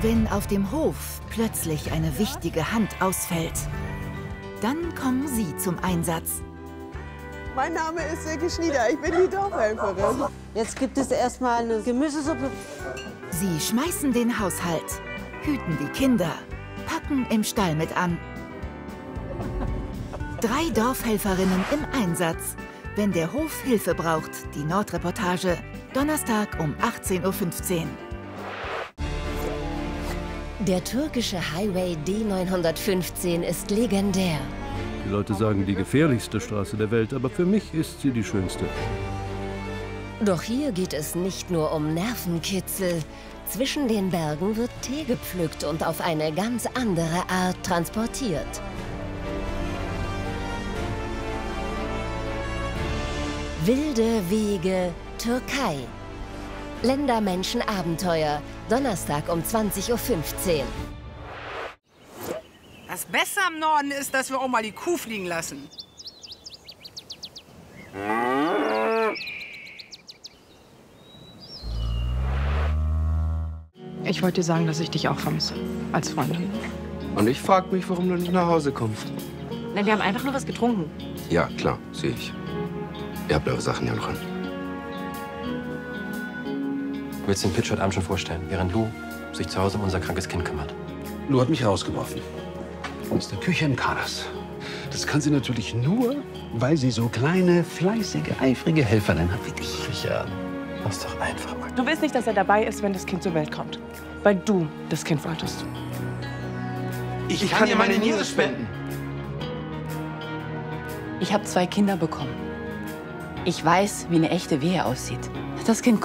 Wenn auf dem Hof plötzlich eine wichtige Hand ausfällt, dann kommen Sie zum Einsatz. Mein Name ist Silke Schnieder, ich bin die Dorfhelferin. Jetzt gibt es erstmal eine Gemüsesuppe. Sie schmeißen den Haushalt, hüten die Kinder, packen im Stall mit an. 3 Dorfhelferinnen im Einsatz, wenn der Hof Hilfe braucht. Die Nordreportage, Donnerstag um 18:15 Uhr. Der türkische Highway D915 ist legendär. Die Leute sagen, die gefährlichste Straße der Welt, aber für mich ist sie die schönste. Doch hier geht es nicht nur um Nervenkitzel. Zwischen den Bergen wird Tee gepflückt und auf eine ganz andere Art transportiert. Wilde Wege, Türkei. Ländermenschen-Abenteuer, Donnerstag um 20:15 Uhr. Das Beste am Norden ist, dass wir auch mal die Kuh fliegen lassen. Ich wollte dir sagen, dass ich dich auch vermisse. Als Freundin. Und ich frage mich, warum du nicht nach Hause kommst. Nein, wir haben einfach nur was getrunken. Ja, klar, sehe ich. Ihr habt eure Sachen ja noch an. Du willst den Pitch heute Abend schon vorstellen, während Lou sich zu Hause um unser krankes Kind kümmert. Lou hat mich rausgeworfen. Aus der Küche in Karas. Das kann sie natürlich nur, weil sie so kleine, fleißige, eifrige Helferin hat wie dich. Richard, mach's doch einfach mal. Du willst nicht, dass er dabei ist, wenn das Kind zur Welt kommt. Weil du das Kind wolltest. Ich kann dir meine Niere spenden. Ich habe 2 Kinder bekommen. Ich weiß, wie eine echte Wehe aussieht. Das Kind